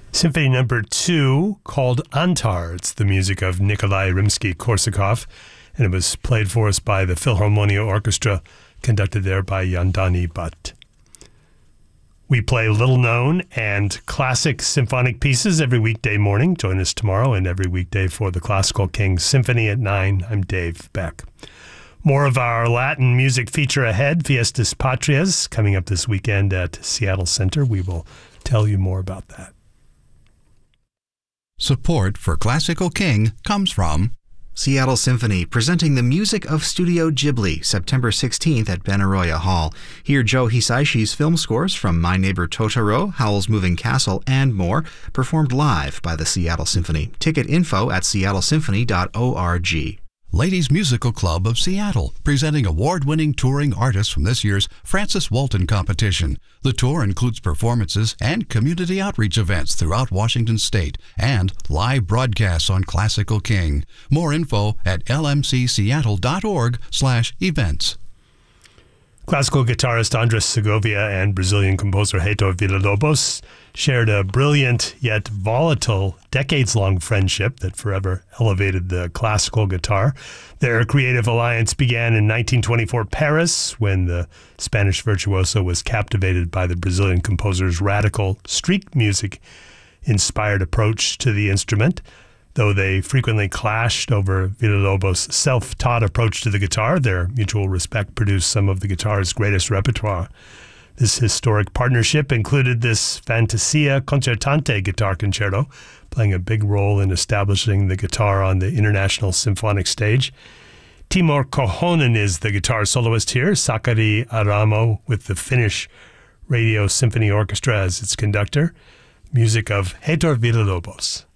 Symphony Number 2, called Antar. It's the music of Nikolai Rimsky-Korsakov, and it was played for us by the Philharmonia Orchestra, conducted there by Yandani Bhatt. We play little-known and classic symphonic pieces every weekday morning. Join us tomorrow and every weekday for the Classical King Symphony at 9. I'm Dave Beck. More of our Latin music feature ahead, Fiestas Patrias, coming up this weekend at Seattle Center. We will tell you more about that. Support for Classical King comes from Seattle Symphony, presenting the music of Studio Ghibli, September 16th at Benaroya Hall. Hear Joe Hisaishi's film scores from My Neighbor Totoro, Howl's Moving Castle, and more, performed live by the Seattle Symphony. Ticket info at seattlesymphony.org. Ladies Musical Club of Seattle, presenting award-winning touring artists from this year's Francis Walton competition. The tour includes performances and community outreach events throughout Washington State and live broadcasts on Classical King. More info at lmcseattle.org/events. Classical guitarist Andres Segovia and Brazilian composer Heitor Villa-Lobos shared a brilliant yet volatile decades-long friendship that forever elevated the classical guitar. Their creative alliance began in 1924 Paris, when the Spanish virtuoso was captivated by the Brazilian composer's radical street music-inspired approach to the instrument. Though they frequently clashed over Villa-Lobos' self-taught approach to the guitar, their mutual respect produced some of the guitar's greatest repertoire. This historic partnership included this Fantasia Concertante guitar concerto, playing a big role in establishing the guitar on the international symphonic stage. Timur Kohonen is the guitar soloist here, Sakari Aramo with the Finnish Radio Symphony Orchestra as its conductor. Music of Heitor Villa-Lobos.